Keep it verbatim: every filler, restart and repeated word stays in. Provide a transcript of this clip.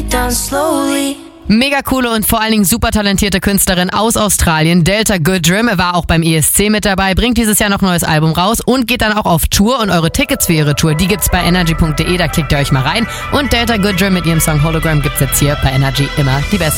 down slowly. Mega coole und vor allen Dingen super talentierte Künstlerin aus Australien, Delta Goodrem, war auch beim E S C mit dabei, bringt dieses Jahr noch ein neues Album raus und geht dann auch auf Tour. Und eure Tickets für ihre Tour, die gibt's bei energy punkt de, da klickt ihr euch mal rein. Und Delta Goodrem mit ihrem Song Hologram gibt's jetzt hier bei Energy immer die besten.